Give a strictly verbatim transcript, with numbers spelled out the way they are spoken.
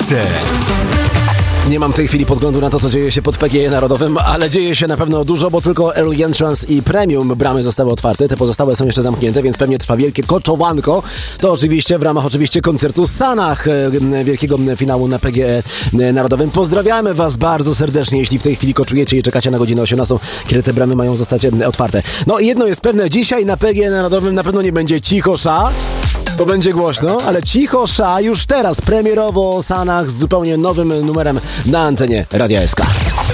Ekstra. Nie mam w tej chwili podglądu na to, co dzieje się pod P G E Narodowym, ale dzieje się na pewno dużo, bo tylko Early Entrance i Premium bramy zostały otwarte, te pozostałe są jeszcze zamknięte, więc pewnie trwa wielkie koczowanko. To oczywiście w ramach oczywiście koncertu Sanach, wielkiego finału na P G E Narodowym. Pozdrawiamy Was bardzo serdecznie, jeśli w tej chwili koczujecie i czekacie na godzinę osiemnastą, kiedy te bramy mają zostać otwarte. No i jedno jest pewne, dzisiaj na P G E Narodowym na pewno nie będzie cicho sza, bo będzie głośno, ale cicho sza już teraz premierowo o Sanach z zupełnie nowym numerem na antenie Radia S K.